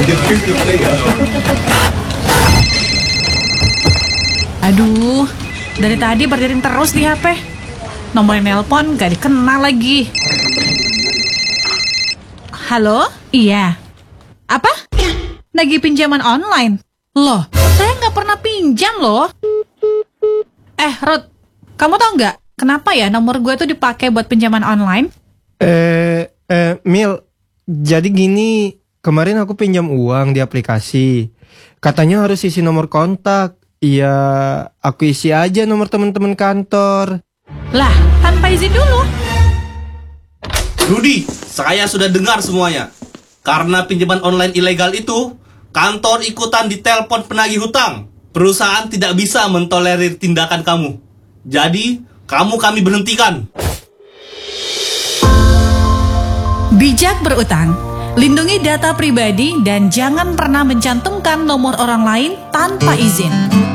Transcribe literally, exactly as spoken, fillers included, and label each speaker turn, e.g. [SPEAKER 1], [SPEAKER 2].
[SPEAKER 1] Aduh, dari tadi berdering terus di H P. Nomor nelpon gak dikenal lagi. Halo? Iya. Apa? Lagi pinjaman online? Loh, saya gak pernah pinjam loh. Eh, Ruth, kamu tau gak kenapa ya nomor gue tuh dipakai buat pinjaman online?
[SPEAKER 2] Eh, eh, Mil, jadi gini, kemarin aku pinjam uang di aplikasi. Katanya harus isi nomor kontak. Iya, aku isi aja nomor teman-teman kantor.
[SPEAKER 1] Lah, tanpa izin dulu.
[SPEAKER 3] Rudi, saya sudah dengar semuanya. Karena pinjaman online ilegal itu, kantor ikutan ditelepon penagih hutang. Perusahaan tidak bisa mentolerir tindakan kamu. Jadi, kamu kami berhentikan.
[SPEAKER 1] Bijak berutang, lindungi data pribadi dan jangan pernah mencantumkan nomor orang lain tanpa izin.